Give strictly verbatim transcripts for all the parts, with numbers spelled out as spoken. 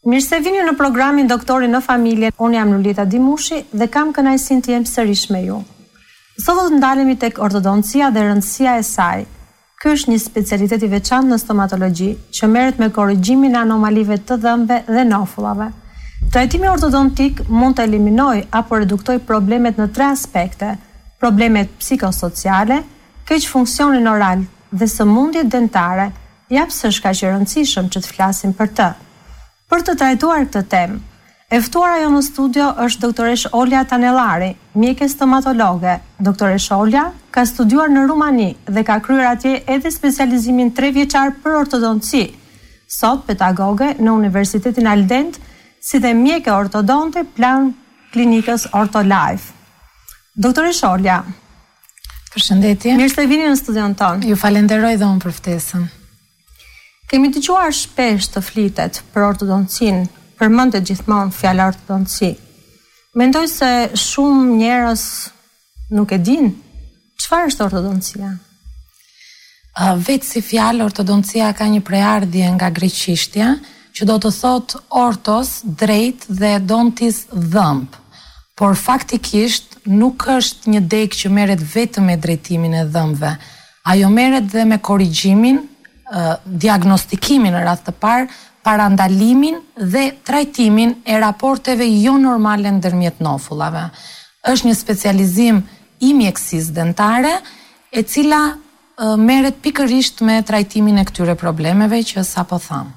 Mirë se vini në programin Doktori në familje. Unë jam Lulita Dimushi dhe kam kënaqësinë të jem sërish me ju. Sot do të ndalemi tek ortodoncia dhe rëndësia e saj. Ky është një specialitet i veçantë në stomatologji që merret me korrigjimin e anomalive të dhëmbëve dhe nofullave. Trajtimi ortodontik mund të eliminojë apo reduktojë problemet në tre aspekte: problemet psikosociale, keq funksionin oral dhe sëmundjet dentare. Ja pse është kaq e rëndësishëm që të flasim për të. Për të trajtuar këtë temë, e ftuara jo në studio është doktoresh Olja Tanellari, mjeke stomatologe. Doktoresh Olja ka studiuar në Rumani dhe ka kryer atje edhe specializimin tre vjeçar për ortodonci. Sot pedagoge në Universitetin Aldent, si dhe mjeke ortodonte plan klinikës OrtoLife. Doktoresh Olja, përshëndetje. Mirë se vini në studion tonë. Ju falenderoj dhe unë për ftesën. Kemi dëgjuar shpesh të flitet për ortodoncinë, përmendet gjithmonë fjala ortodonci. Mendoj se shumë njerëz nuk e dinë çfarë është ortodoncia. Uh, vetë si fjalë ortodoncia ka një prejardhje nga greqishtja, që do të thotë ortos, drejt dhe dontis dhëmb. Por faktikisht nuk është një deg që merret vetëm me drejtimin e dhëmbëve. Ajo merret dhe me korrigjimin, uh, diagnostikimin në radhë të parë, parandalimin dhe trajtimin e raporteve jo normale ndërmjet nofullave. Është një specializim i mjekësisë dentare, e cila uh, merret pikërisht me trajtimin e këtyre problemeve që sapo tham.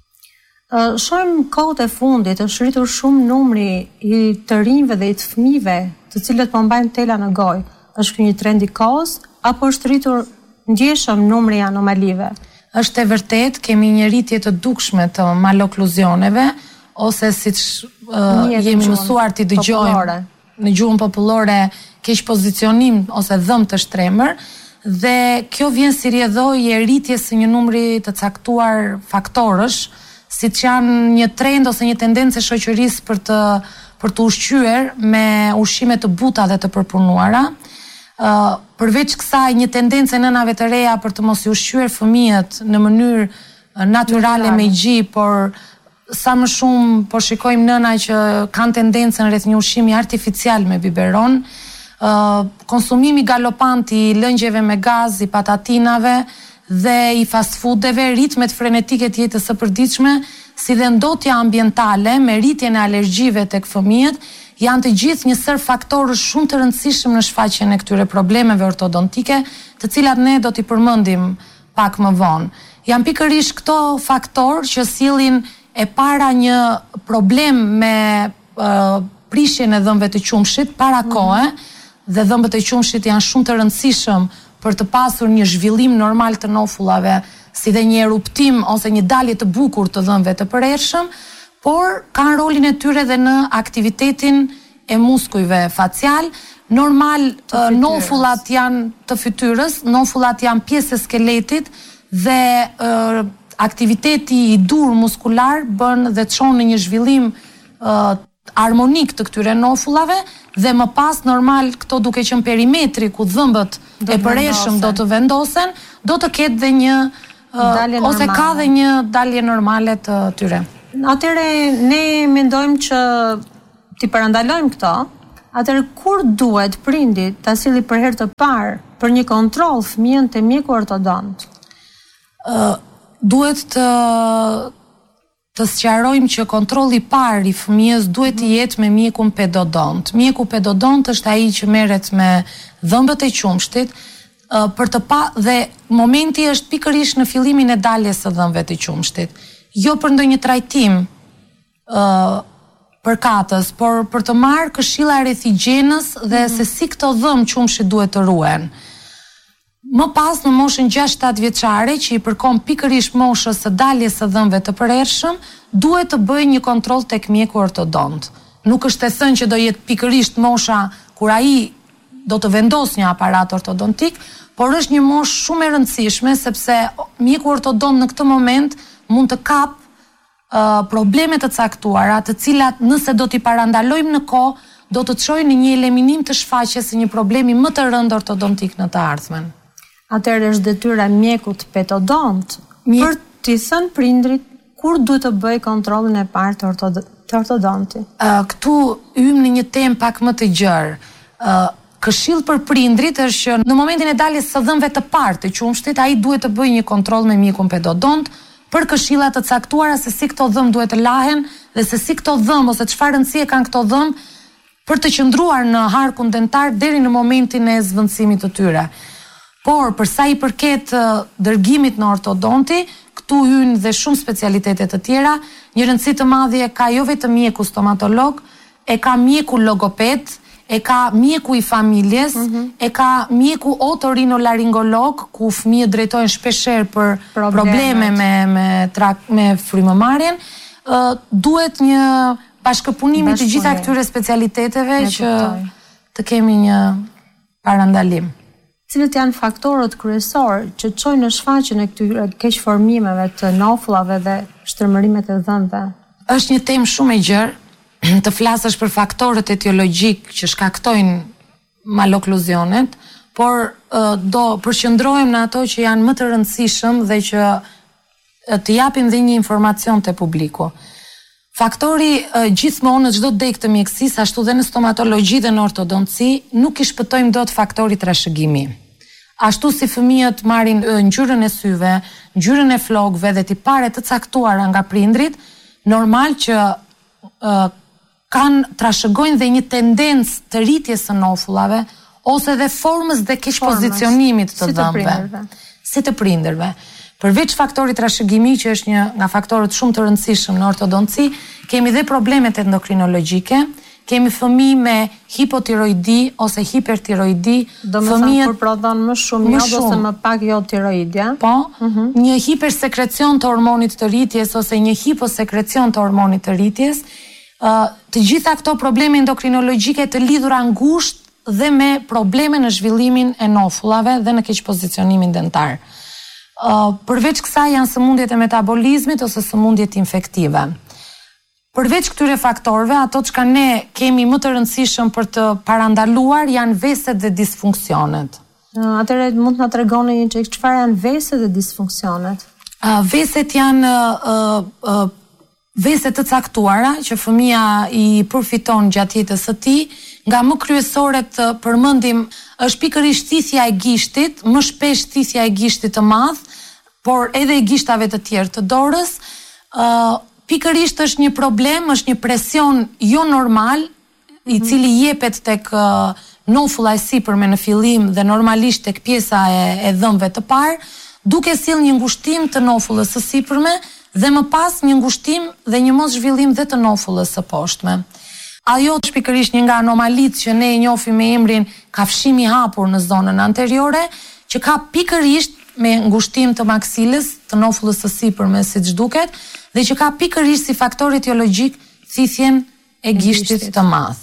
Uh, Shohim kohët e fundit është rritur shumë numri i të rinjve dhe i të fëmijëve, të cilët po mbajnë tela në gojë. Është ky një trend i kohës apo është rritur ndjeshëm numri i anomalive? Është e vërtet, kemi një rritje të dukshme të malokluzioneve, ose siç uh, jemi mësuar t'i dëgjojmë në gjuhën popullore, keq pozicionim ose dhëmb të shtremër, dhe kjo vjen si rrjedhojë e rritjes së një numri të caktuar faktorësh, siç janë një trend ose një tendencë e shoqërisë për të për të ushqyer me ushqime të buta dhe të përpunuara. Uh, përveç kësaj një tendencë e nënave të reja për të mos i ushqyer fëmijët në mënyrë uh, natyrale me gji, por sa më shumë po shikojmë nëna që kanë tendencën rreth një ushqimi artificial me biberon, uh, konsumimi galopant i lëngjeve me gaz, i patatinave dhe i fast foodeve, ritmet frenetike të jetës së përditshme, si dhe ndotja ambientale me rritjen e alergjive tek fëmijët, janë të gjithë një sër faktorësh shumë të rëndësishëm në shfaqjen e këtyre problemeve ortodontike, të cilat ne do t'i përmendim pak më vonë. Janë pikërisht këto faktorë që sillin e para një problem me uh, prishjen e dhëmbëve të qumshit para kohe, dhe dhëmbët e qumshit janë shumë të rëndësishëm për të pasur një zhvillim normal të nofullave, si dhe një eruptim ose një dalje të bukur të dhëmbëve të përhershëm, por kanë rolin e tyre dhe në aktivitetin e muskujve facial. Normal, uh, nofullat janë të fytyrës, nofullat janë pjesë e skeletit dhe uh, aktiviteti i dur muskular bën dhe çon në një zhvillim uh, harmonik të këtyre nofullave, dhe më pas normal këto duke qenë perimetri ku dhëmbët e përhershëm do të vendosen, do të ketë dhe një uh, ose ka dhe një dalje normale të tyre. Atëre ne mendojmë që t'i parandalojmë këto, atëre kur duhet prindi ta silli për herë të parë për një kontroll fëmijën te mjeku ortodont? Uh, duhet të të sqarojmë që kontrolli i parë i fëmijës duhet të jetë me mjekun pedodont. Mjeku pedodont është ai që merret me dhëmbët e qumshtit, uh, për të pa dhe momenti është pikërisht në fillimin e daljes së dhëmbëve të qumshtit. Jo për ndonjë trajtim uh, për katës, por për të marrë këshilla rreth higjienës dhe mm. se si këto dhëmbë qumshi duhet të ruhen. Më pas në moshën gjashtë shtatë vjeçare, që i përkon pikërisht moshës së daljes së dhëmbëve të përhershëm, duhet të bëjë një kontroll tek mjeku ortodont. Nuk është e thënë që do jetë pikërisht mosha kur ai do të vendos një aparat ortodontik, por është një moshë shumë e rëndësishme, sepse mjeku ortodont në këtë moment mund të kap uh, probleme të caktuara, të cilat nëse do t'i parandalojmë në kohë, do të çojnë në një eliminim të shfaqjes së një problemi më të rëndë ortodontik në të ardhmen. Atëherë është detyra mjekut pedodont Mjek... për t'i thënë prindrit kur duhet të bëj kontrollin e parë të, ortod të ortodontit? Uh, këtu ym në një temë pak më të gjerë. Uh, Këshill për prindrit është që në momentin e daljes së dhëmbëve të parë të qumshtit, ai duhet të bëjë një kontroll me mjekun pedodont për këshilla të caktuara se si këto dhëmbë duhet të lahen dhe se si këto dhëmbë ose çfarë rëndësie kanë këto dhëmbë për të qëndruar në harkun dentar deri në momentin e zvendësimit të tyre. Por për sa i përket dërgimit në ortodonti, këtu hyn dhe shumë specialitete të tjera, një rëndësi të madhe ka jo vetëm mjeku stomatolog, e ka mjeku logoped, e ka mjeku i familjes, mm -hmm. e ka mjeku otorinolaringolog, ku fëmijët drejtojnë shpeshherë për Problemet. probleme me, me, trak, me frymëmarrjen. Uh, duhet një bashkëpunimi të gjitha këtyre specialiteteve me që kuptoj. Të kemi një parandalim. Cilët janë faktorët kryesorë që çojnë në shfaqjen e këtyre keqformimeve të nofullave dhe shtërmërimet e dhëmbëve? Është një temë shumë e gjerë. Të flasësh për faktorët etiologjik që shkaktojnë malokluzionet, por do përqendrohem në ato që janë më të rëndësishëm dhe që të japim dhe një informacion te publiku. Faktori gjithmonë në çdo degë të mjekësisë, ashtu dhe në stomatologji dhe në ortodonci, nuk i shpëtojmë dot faktorit trashëgimi. Ashtu si fëmijët marrin ngjyrën e syve, ngjyrën e flokëve dhe tipare të caktuara nga prindrit, normal që uh, kanë trashëgojnë dhe një tendencë të rritjes së nofullave ose dhe formës dhe keq pozicionimit të dhëmbëve. Si të prindërve. Përveç faktorit trashëgimi, që është një nga faktorët shumë të rëndësishëm në ortodonci, kemi dhe problemet endokrinologjike, kemi fëmijë me hipotiroidi ose hipertiroidi, do më thënë kur prodhon më shumë jod ose më pak jod tiroidja. Po, uh -huh. një hipersekrecion të hormonit të rritjes ose një hiposekrecion të hormonit të rritjes. Uh, të gjitha këto probleme endokrinologjike të lidhura ngushtë dhe me probleme në zhvillimin e nofullave dhe në keq pozicionimin dentar. Uh, përveç kësaj janë sëmundjet e metabolizmit ose sëmundjet infektive. Përveç këtyre faktorëve, ato që ne kemi më të rëndësishëm për të parandaluar janë veset dhe disfunksionet. Uh, Atëre mund të na tregoni një çik çfarë janë veset dhe disfunksionet? Uh, veset janë uh, uh, veset të caktuara që fëmia i përfiton gjatë jetës së tij, nga më kryesore të përmendim është pikërisht thithja e gishtit, më shpesh thithja e gishtit të madh, por edhe e gishtave të tjerë të dorës. Uh, pikërisht është një problem, është një presion jo normal, i cili jepet tek uh, nofulla e sipërme në fillim dhe normalisht tek pjesa e, e dhëmbëve të parë, duke sill një ngushtim të nofullës së sipërme dhe më pas një ngushtim dhe një mos zhvillim dhe të nofullës së poshtme. Ajo është pikërisht një nga anomalitë që ne e njohim me emrin kafshimi i hapur në zonën anteriore, që ka pikërisht me ngushtim të maksilës, të nofullës së sipërme siç duket, dhe që ka pikërisht si faktor etiologjik thithjen e gishtit të madh.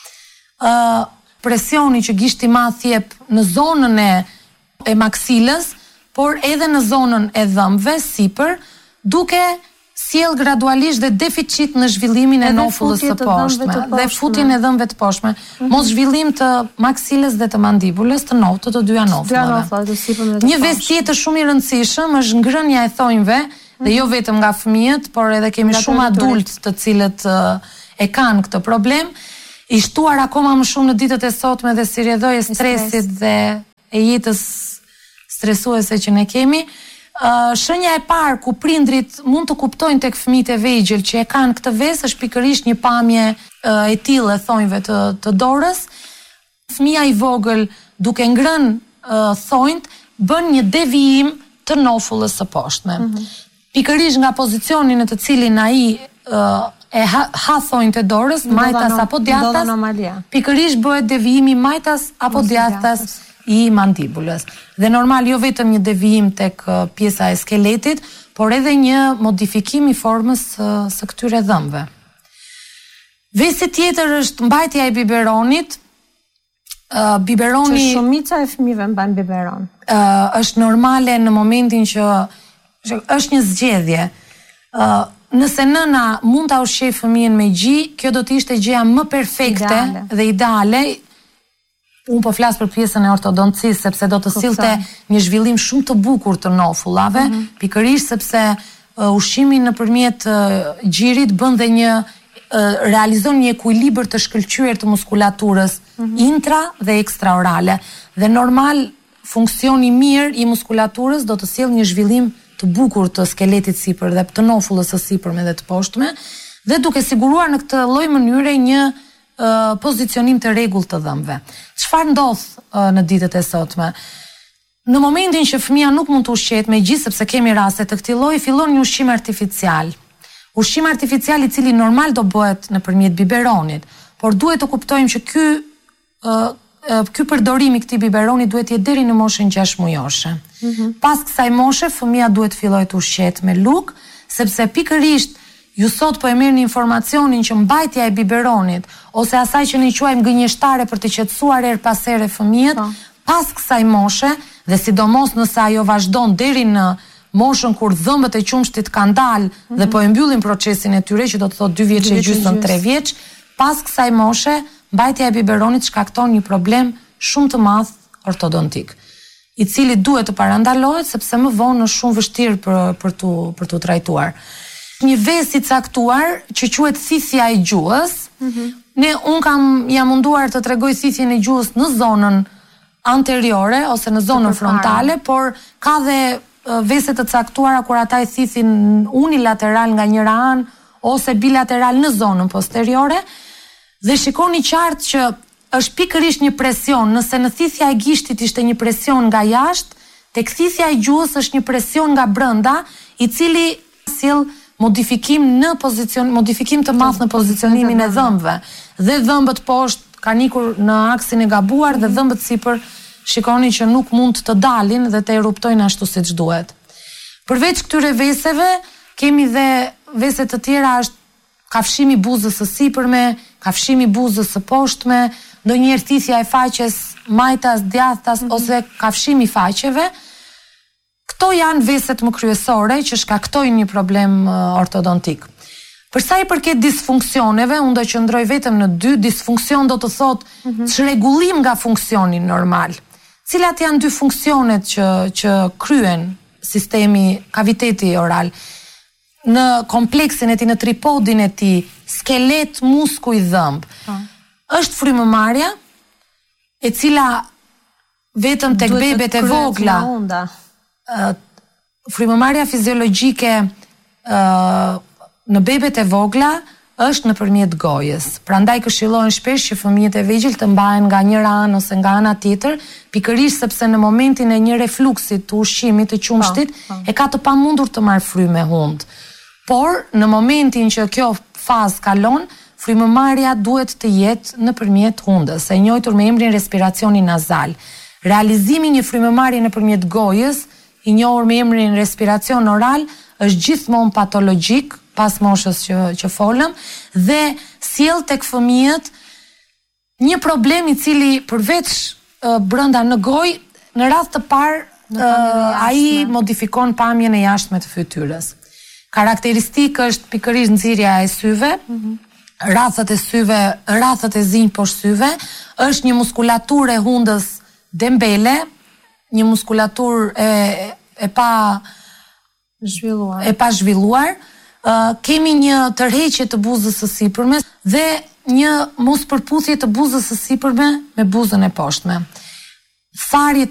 Uh, presioni që gishti i madh jep në zonën e, e maksilës, por edhe në zonën e dhëmbëve sipër, duke sjell gradualisht dhe deficit në zhvillimin e nofullës së poshtme dhe futjen e dhëmbëve të poshtme, mm -hmm. mos zhvillim të maksilës dhe të mandibulës, të no, të, të dyja nofullave. Një ves tjetër shumë i rëndësishëm është ngrënia e thonjve, mm -hmm. dhe jo vetëm nga fëmijët, por edhe kemi shumë adult të cilët uh, e kanë këtë problem, i shtuar akoma më shumë në ditët e sotme dhe si rrjedhoi e stresit dhe e jetës stresuese që ne kemi. Uh, shenja e parë ku prindrit mund të kuptojnë tek fëmijët e vegjël që e kanë këtë vezë është pikërisht një pamje uh, e tillë e thonjve të, të dorës. Fëmia i vogël duke ngrënë uh, thonjt bën një devijim të nofullës së poshtme. Mm -hmm. Pikërisht nga pozicioni në të cilin ai uh, e ha, ha thonjt e dorës, majtas no, apo djathtas, pikërisht bëhet devijimi majtas apo djathtas i mandibulës. Dhe normal jo vetëm një devijim tek pjesa e skeletit, por edhe një modifikim i formës së, së këtyre dhëmbëve. Vesi tjetër është mbajtja e biberonit. Uh, biberoni që shumica e fëmijëve mbajnë biberon. Uh, është normale në momentin që, që është një zgjedhje. Uh, nëse nëna mund ta ushqejë fëmijën me gji, kjo do të ishte gjëja më perfekte ideale. dhe ideale. Unë po flas për pjesën e ortodoncisë sepse do të sillte një zhvillim shumë të bukur të nofullave, mm -hmm. pikërisht sepse ushqimi nëpërmjet gjirit bën dhe një realizon një ekuilibër të shkëlqyer të muskulaturës mm-hmm. intra dhe ekstraorale. Dhe normal funksioni mirë i muskulaturës do të sjellë një zhvillim të bukur të skeletit sipër dhe të nofullës së sipërme dhe të poshtme, dhe duke siguruar në këtë lloj mënyre një uh, pozicionim të rregullt të dhëmbëve. Çfarë ndodh uh, në ditët e sotme? Në momentin që fëmia nuk mund të ushqehet megjithëse sepse kemi raste të këtij lloji, fillon një ushqim artificial. Ushqim artificial i cili normal do bëhet nëpërmjet biberonit, por duhet të kuptojmë që ky uh, ky përdorim i këtij biberoni duhet të jetë deri në moshën gjashtë mujoshe. Mm-hmm. Pas kësaj moshe fëmia duhet fillojë të ushqehet me luk, sepse pikërisht ju sot po e merrni informacionin që mbajtja e biberonit ose asaj që ne quajmë gënjeshtare për të qetësuar her pas here fëmijët, oh. pas kësaj moshe dhe sidomos nëse ajo vazhdon deri në moshën kur dhëmbët e qumshtit kanë dalë mm-hmm. dhe po e mbyllin procesin e tyre, që do të thotë dy vjeç e gjysmë, tre vjeç, pas kësaj moshe mbajtja e biberonit shkakton një problem shumë të madh ortodontik, i cili duhet të parandalohet sepse më vonë është shumë vështirë për për tu për tu trajtuar. Një vezë i caktuar që quhet thithja e gjuhës. Mm-hmm. Ne un kam jam munduar të tregoj thithjen e gjuhës në zonën anteriore ose në zonën frontale, por ka dhe vezë të caktuara kur ata i thithin unilateral nga njëra anë ose bilateral në zonën posteriore. Dhe shikoni qartë që është pikërisht një presion, nëse në thithja e gishtit ishte një presion nga jashtë, tek thithja e gjuhës është një presion nga brenda, i cili sjell modifikim në pozicion, modifikim të madh në pozicionimin e dhëmbëve. Dhe dhëmbët poshtë kanë ikur në aksin e gabuar dhe dhëmbët sipër shikoni që nuk mund të dalin dhe të eruptojnë ashtu siç duhet. Përveç këtyre vezëve, kemi dhe vezë të tjera, është kafshimi buzës së sipërme, kafshimi buzës së poshtme, ndonjëherë thithja e faqes majtas, djathtas mm-hmm. ose kafshimi faqeve. Këto janë vezët më kryesore që shkaktojnë një problem uh, ortodontik. Për sa i përket disfunksioneve, unë do qëndroj vetëm në dy. Disfunksion do të thotë mm-hmm. çrregullim nga funksioni normal. Cilat janë dy funksionet që që kryen sistemi kaviteti oral? Në kompleksin e tij, në tripodin e tij, skelet, muskuj, dhëmb. Ha. Është frymëmarrja, e cila vetëm tek bebet e vogla, uh, frymëmarrja fiziologjike uh, në bebet e vogla është nëpërmjet gojës. Prandaj këshillohen shpesh që fëmijët e vegjël të mbahen nga njëra anë ose nga ana tjetër, pikërisht sepse në momentin e një refluksit të ushqimit të qumshtit pa, pa. e ka të pamundur të marrë frymë hund. Por në momentin që kjo fazë kalon, frymëmarrja duhet të jetë nëpërmjet hundës, e njohur me emrin respiracioni nazal. Realizimi i një frymëmarrje nëpërmjet gojës, i njohur me emrin respiracion oral, është gjithmonë patologjik pas moshës që që folëm dhe sjell tek fëmijët një problem i cili përveç uh, brenda në gojë, në radhë të parë uh, ai modifikon pamjen e jashtme të fytyrës. Karakteristikë është pikërisht nxirja e syve, mm-hmm. rrafët e syve, rrafët e zinj poshtë syve, është një muskulaturë e hundës dembele, një muskulaturë e e pa zhvilluar. E pa zhvilluar. Uh, kemi një tërheqje të buzës së sipërme dhe një mospërputhje të buzës së sipërme me buzën e poshtme. Tharje